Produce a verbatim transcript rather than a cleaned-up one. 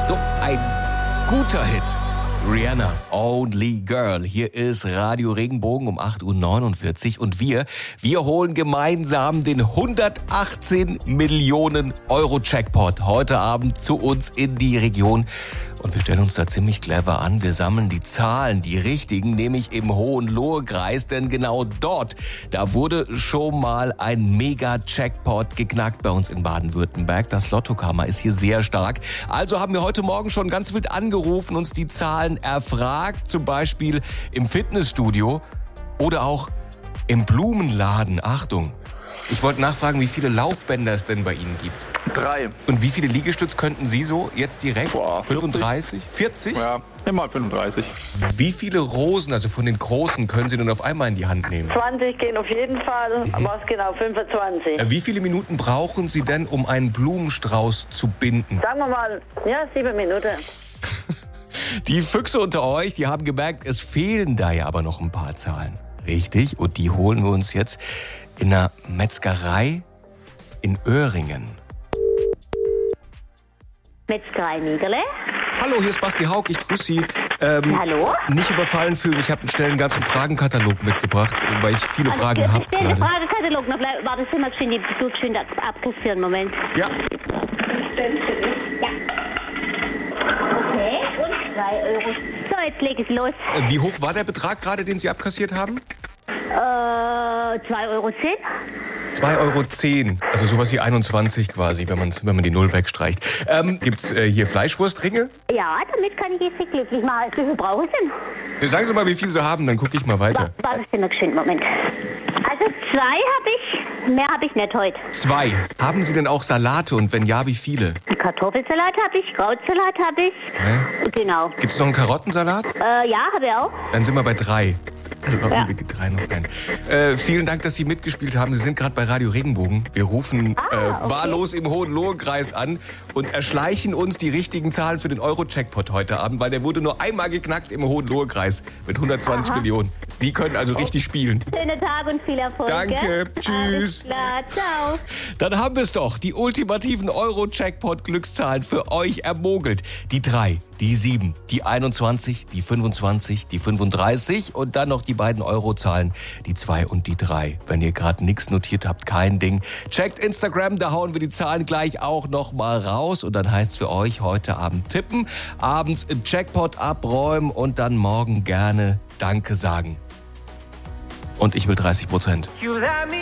So ein guter Hit. Rihanna, Only Girl. Hier ist Radio Regenbogen um acht Uhr neunundvierzig und wir, wir holen gemeinsam den hundertachtzehn Millionen Euro Jackpot heute Abend zu uns in die Region. Und wir stellen uns da ziemlich clever an. Wir sammeln die Zahlen, die richtigen, nämlich im Hohenlohe-Kreis. Denn genau dort, da wurde schon mal ein Mega-Jackpot geknackt bei uns in Baden-Württemberg. Das Lottokarma ist hier sehr stark. Also haben wir heute Morgen schon ganz wild angerufen, uns die Zahlen erfragt. Zum Beispiel im Fitnessstudio oder auch im Blumenladen. Achtung, ich wollte nachfragen, wie viele Laufbänder es denn bei Ihnen gibt. Drei. Und wie viele Liegestütz könnten Sie so jetzt direkt? Boah, fünfunddreißig? vierzig? Ja, immer fünfunddreißig. Wie viele Rosen, also von den großen, können Sie denn auf einmal in die Hand nehmen? zwanzig gehen auf jeden Fall, Mhm. was genau, fünfundzwanzig. Äh, Wie viele Minuten brauchen Sie denn, um einen Blumenstrauß zu binden? Sagen wir mal, ja, sieben Minuten. Die Füchse unter euch, die haben gemerkt, es fehlen da ja aber noch ein paar Zahlen. Richtig, und die holen wir uns jetzt in einer Metzgerei in Öhringen. Metzgerei Niederle. Hallo, hier ist Basti Haug, ich grüße Sie. Ähm, Hallo? Nicht überfallen fühlen, ich habe einen schnellen ganzen Fragenkatalog mitgebracht, weil ich viele Fragen habe Stell den gerade. Fragekatalog noch, bleib, warte, sind wir geschwind, die du geschwind ab- abkassieren, Moment. Ja, Ja. Okay, und zwei Euro. So, jetzt leg es los. äh, wie hoch war der Betrag gerade, den Sie abkassiert haben? Äh, zwei Euro zehn. zwei Euro zehn, also sowas wie einundzwanzig quasi, wenn, man's, wenn man die Null wegstreicht. Ähm, gibt's äh, hier Fleischwurstringe? Ja, damit kann ich jetzt nicht glücklich machen. Wie viel brauchen Sie denn? Sagen Sie mal, wie viel Sie haben, dann gucke ich mal weiter. Wa- Warte, sind wir geschwind, Moment. Also zwei habe ich, mehr habe ich nicht heute. Zwei. Haben Sie denn auch Salate und wenn ja, wie viele? Kartoffelsalat habe ich, Krautsalat habe ich. Hä? Genau. Gibt's noch einen Karottensalat? Äh, ja, habe ich auch. Dann sind wir bei drei. Dann locken Ja. wir drei noch ein. Äh, vielen Dank, dass Sie mitgespielt haben. Sie sind gerade bei Radio Regenbogen. Wir rufen Ah, äh, okay. wahllos im Hohenlohe-Kreis an und erschleichen uns die richtigen Zahlen für den Euro-Jackpot heute Abend, weil der wurde nur einmal geknackt im Hohenlohe-Kreis mit hundertzwanzig Aha. Millionen. Sie können also richtig spielen. Schönen Tag und viel Erfolg. Danke, gell? tschüss. Alles klar, ciao. Dann haben wir es doch. Die ultimativen Euro-Jackpot-Glückszahlen für euch ermogelt. Die drei, die sieben, die einundzwanzig, die fünfundzwanzig, die fünfunddreißig und dann noch die beiden Eurozahlen, die zwei und die drei. Wenn ihr gerade nichts notiert habt, kein Ding. Checkt Instagram, da hauen wir die Zahlen gleich auch noch mal raus. Und dann heißt es für euch heute Abend tippen, abends im Jackpot abräumen und dann morgen gerne Danke sagen. Und ich will dreißig Prozent.